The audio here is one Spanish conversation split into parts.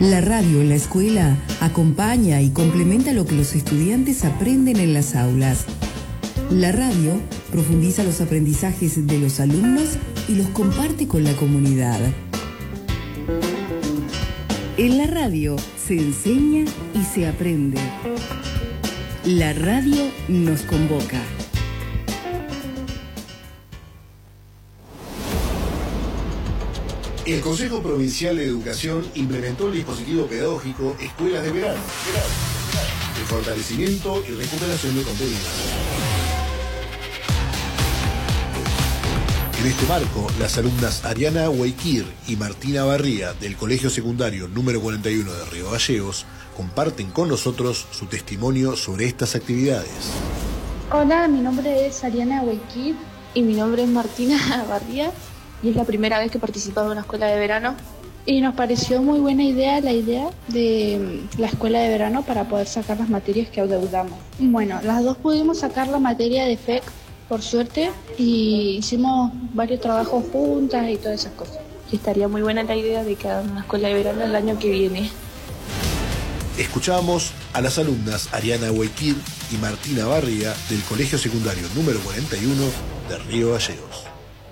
La radio en la escuela acompaña y complementa lo que los estudiantes aprenden en las aulas. La radio profundiza los aprendizajes de los alumnos y los comparte con la comunidad. En la radio se enseña y se aprende. La radio nos convoca. El Consejo Provincial de Educación implementó el dispositivo pedagógico Escuelas de Verano, de fortalecimiento y recuperación de contenidos. En este marco, las alumnas Ariana Huayquir y Martina Barría del Colegio Secundario número 41 de Río Gallegos comparten con nosotros su testimonio sobre estas actividades. Hola, mi nombre es Ariana Huayquir y mi nombre es Martina Barría y es la primera vez que participamos en una escuela de verano. Y nos pareció muy buena idea la idea de la escuela de verano para poder sacar las materias que adeudamos. Bueno, las dos pudimos sacar la materia de FEC, por suerte, y hicimos varios trabajos juntas y todas esas cosas. Y estaría muy buena la idea de que hagan una escuela de verano el año que viene. Escuchamos a las alumnas Ariana Huayquir y Martina Barría del Colegio Secundario número 41 de Río Gallegos.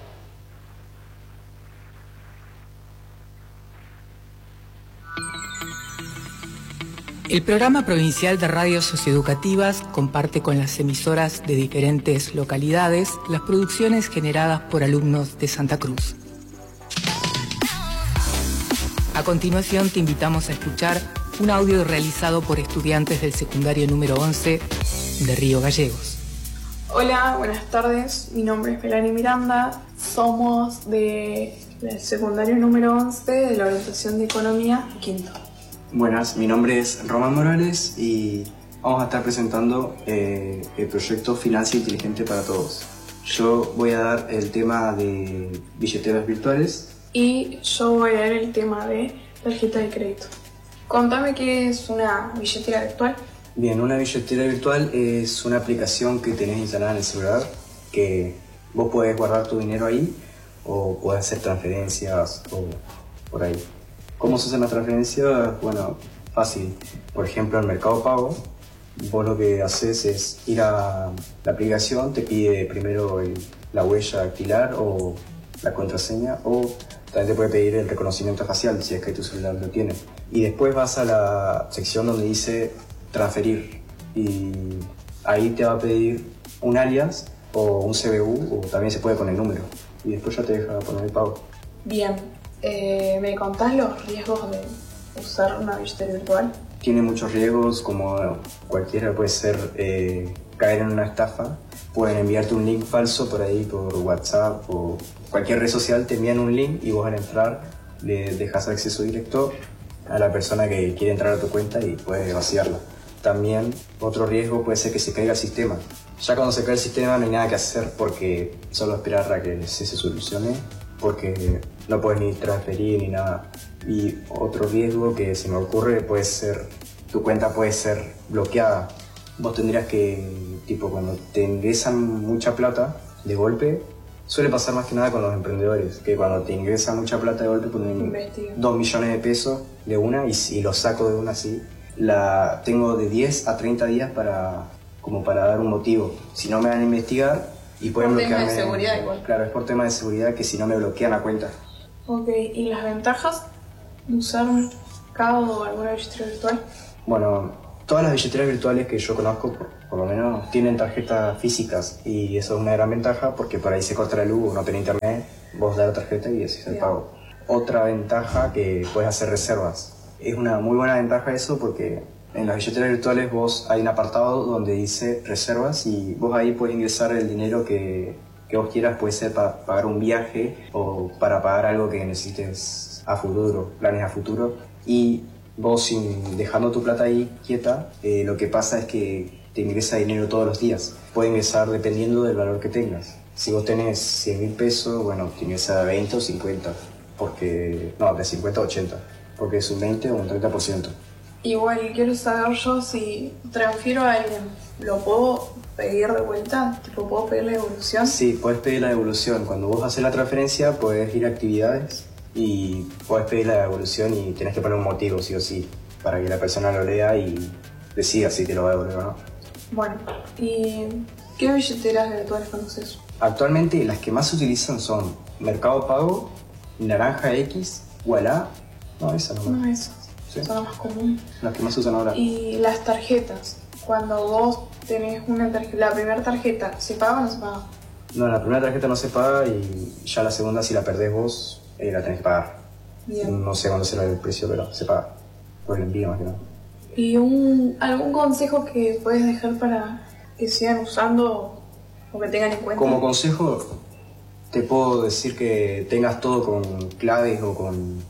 El Programa Provincial de Radios Socioeducativas comparte con las emisoras de diferentes localidades las producciones generadas por alumnos de Santa Cruz. A continuación te invitamos a escuchar un audio realizado por estudiantes del secundario número 11 de Río Gallegos. Hola, buenas tardes. Mi nombre es Melanie Miranda. Somos del secundario número 11 de la orientación de Economía, quinto. Buenas, mi nombre es Román Morales y vamos a estar presentando el proyecto Financia Inteligente para Todos. Yo voy a dar el tema de billeteras virtuales. Y yo voy a dar el tema de tarjeta de crédito. Contame qué es una billetera virtual. Bien, una billetera virtual es una aplicación que tenés instalada en el celular, que vos podés guardar tu dinero ahí o podés hacer transferencias o por ahí. ¿Cómo se hacen las transferencias? Bueno, fácil. Por ejemplo, en Mercado Pago, vos lo que haces es ir a la aplicación, te pide primero la huella dactilar o la contraseña, o también te puede pedir el reconocimiento facial si es que tu celular lo tiene. Y después vas a la sección donde dice transferir y ahí te va a pedir un alias o un CBU, o también se puede con el número, y después ya te deja poner el pago. Bien. ¿Me contás los riesgos de usar una billetera virtual? Tiene muchos riesgos, como cualquiera puede ser caer en una estafa. Pueden enviarte un link falso por ahí, por WhatsApp o cualquier red social, te envían un link y vos al entrar le dejas acceso directo a la persona que quiere entrar a tu cuenta y puede vaciarla. También otro riesgo puede ser que se caiga el sistema. Ya cuando se cae el sistema no hay nada que hacer porque solo esperar a que se solucione, porque no puedes ni transferir ni nada. Y otro riesgo que se me ocurre puede ser, tu cuenta puede ser bloqueada. Vos tendrías que, tipo, cuando te ingresan mucha plata de golpe, suele pasar más que nada con los emprendedores, que cuando te ingresan mucha plata de golpe ponen 2 millones de pesos de una y lo saco de una así. Tengo de 10 a 30 días para dar un motivo. Si no me van a investigar y pueden bloquearme. Por tema de seguridad igual. Claro, es por tema de seguridad que si no me bloquean la cuenta. Ok, ¿y las ventajas de usar o alguna billetera virtual? Bueno, todas las billeteras virtuales que yo conozco, por lo menos, tienen tarjetas físicas y eso es una gran ventaja porque por ahí se corta la luz, no tenés internet, vos das la tarjeta y haces el pago. Otra ventaja que puedes hacer reservas. Es una muy buena ventaja eso porque en las billeteras virtuales hay un apartado donde dice reservas y vos ahí puedes ingresar el dinero que vos quieras, puede ser para pagar un viaje o para pagar algo que necesites a futuro, planes a futuro. Y vos dejando tu plata ahí quieta, lo que pasa es que te ingresa dinero todos los días. Puede ingresar dependiendo del valor que tengas. Si vos tenés 100.000 pesos, bueno, te ingresa 20 o 50, de 50 a 80, porque es un 20 o un 30%. Igual quiero saber yo si transfiero a alguien, ¿lo puedo pedir de vuelta? ¿Tipo, puedo pedir la devolución? Sí, puedes pedir la devolución. Cuando vos haces la transferencia, puedes ir a actividades y podés pedir la devolución y tenés que poner un motivo, sí o sí, para que la persona lo lea y decida si te lo va a devolver o no. Bueno, ¿y qué billeteras virtuales conoces? Actualmente las que más se utilizan son Mercado Pago, Naranja X, Ualá, no, esa no. No, esas Sí. son las más comunes. Las que más se usan ahora. Y las tarjetas, cuando vos tenés una tarjeta, la primera tarjeta, ¿se paga o no se paga? No, la primera tarjeta no se paga y ya la segunda, si la perdés vos, la tenés que pagar. Bien. No sé cuándo será el precio, pero se paga. Por el envío más que nada. ¿Y algún consejo que puedes dejar para que sigan usando o que tengan en cuenta? Como consejo, te puedo decir que tengas todo con claves o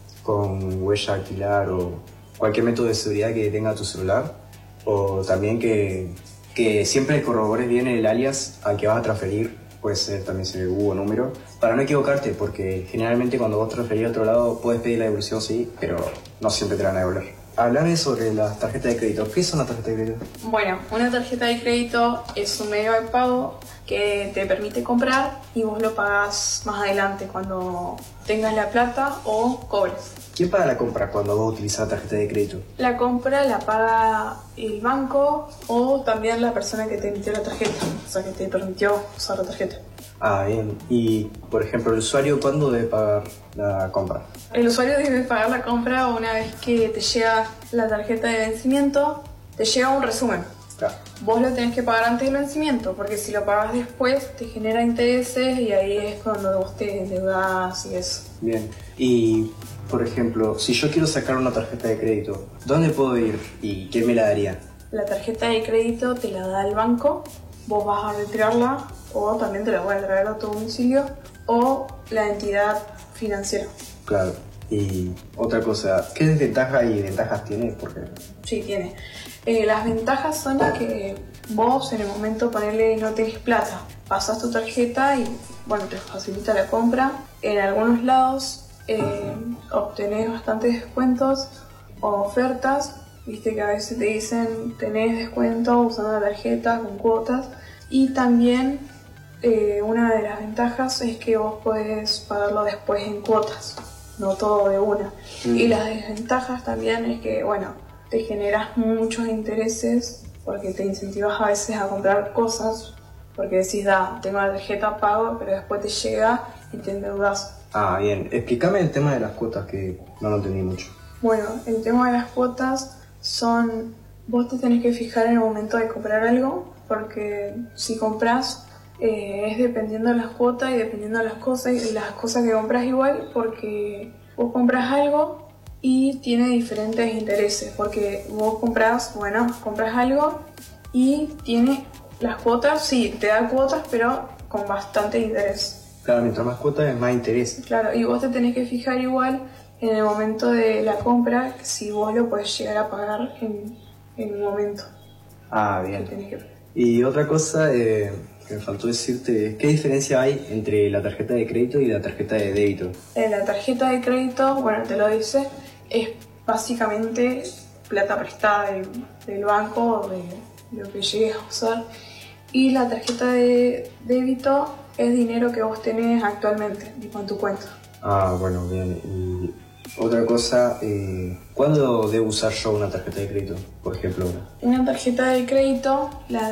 con huella dactilar o cualquier método de seguridad que tenga tu celular. O también que siempre corrobores bien el alias al que vas a transferir. Puede ser también CBU o número, para no equivocarte, porque generalmente cuando vos transferís a otro lado puedes pedir la devolución, sí, pero no siempre te la van a devolver. Hablaré sobre las tarjetas de crédito. ¿Qué son las tarjetas de crédito? Bueno, una tarjeta de crédito es un medio de pago que te permite comprar y vos lo pagás más adelante cuando tengas la plata o cobres. ¿Quién paga la compra cuando vos utilizas la tarjeta de crédito? La compra la paga el banco o también la persona que te emitió la tarjeta, o sea, que te permitió usar la tarjeta. Ah, bien. Y, por ejemplo, el usuario, ¿cuándo debe pagar la compra? El usuario debe pagar la compra una vez que te llega la tarjeta de vencimiento, te llega un resumen. Claro. Vos lo tenés que pagar antes del vencimiento, porque si lo pagas después te genera intereses y ahí es cuando vos te endeudás y eso. Bien. Y, por ejemplo, si yo quiero sacar una tarjeta de crédito, ¿dónde puedo ir y quién me la daría? La tarjeta de crédito te la da el banco, vos vas a retirarla o también te la voy a traer a tu domicilio o la entidad financiera. Claro. Y otra cosa, ¿qué desventajas y ventajas tiene? Porque Sí, tiene. Las ventajas son que vos en el momento ponerle no tenés plata, pasas tu tarjeta y bueno, te facilita la compra. En algunos lados obtenés bastantes descuentos o ofertas, viste que a veces te dicen tenés descuento usando la tarjeta con cuotas y también una de las ventajas es que vos podés pagarlo después en cuotas, no todo de una. Y las desventajas también es que, bueno, te generas muchos intereses porque te incentivas a veces a comprar cosas porque decís, tengo la tarjeta, pago, pero después te llega y te endeudas. Ah, bien. Explícame el tema de las cuotas que no lo entendí mucho. Bueno, el tema de las cuotas son, vos te tenés que fijar en el momento de comprar algo porque si compras es dependiendo de las cuotas y dependiendo de las cosas y las cosas que compras igual porque vos compras algo y tiene diferentes intereses porque vos compras algo y tiene las cuotas, sí, te da cuotas pero con bastante interés. Claro, mientras más cuotas es más interés. Claro, y vos te tenés que fijar igual en el momento de la compra si vos lo podés llegar a pagar en un momento. Ah, bien. Tenés que... Y otra cosa que me faltó decirte, ¿qué diferencia hay entre la tarjeta de crédito y la tarjeta de débito? La tarjeta de crédito, bueno, te lo dice, es básicamente plata prestada del banco o de lo que llegues a usar. Y la tarjeta de débito es dinero que vos tenés actualmente, tipo en tu cuenta. Ah, bueno, bien. Y otra cosa, ¿cuándo debo usar yo una tarjeta de crédito, por ejemplo? Una tarjeta de crédito la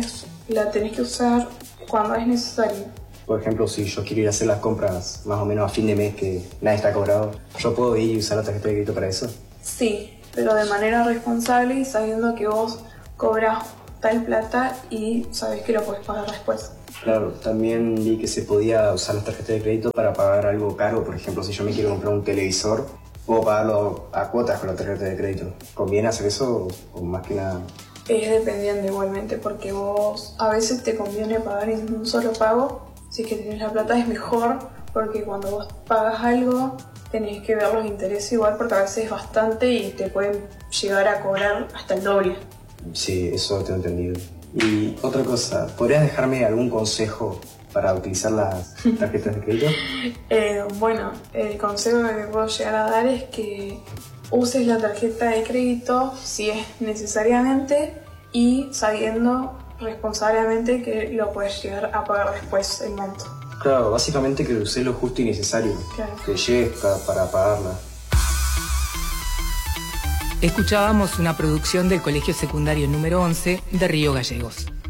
tenés que usar cuando es necesario. Por ejemplo, si yo quiero ir a hacer las compras más o menos a fin de mes que nadie está cobrado, ¿yo puedo ir y usar la tarjeta de crédito para eso? Sí, pero de manera responsable y sabiendo que vos cobras tal plata y sabés que lo podés pagar después. Claro, también vi que se podía usar las tarjetas de crédito para pagar algo caro. Por ejemplo, si yo me quiero comprar un televisor, puedo pagarlo a cuotas con la tarjeta de crédito. ¿Conviene hacer eso o más que nada? Es dependiendo igualmente, porque vos a veces te conviene pagar en un solo pago. Si es que tenés la plata es mejor, porque cuando vos pagas algo tenés que ver los intereses igual, porque a veces es bastante y te pueden llegar a cobrar hasta el doble. Sí, eso tengo entendido. Y otra cosa, ¿podrías dejarme algún consejo para utilizar las tarjetas de crédito? Bueno, el consejo que puedo llegar a dar es que uses la tarjeta de crédito si es necesariamente y sabiendo responsablemente que lo puedes llegar a pagar después el monto. Claro, básicamente que uses lo justo y necesario, Claro. que llegues para pagarla. Escuchábamos una producción del Colegio Secundario número 11 de Río Gallegos.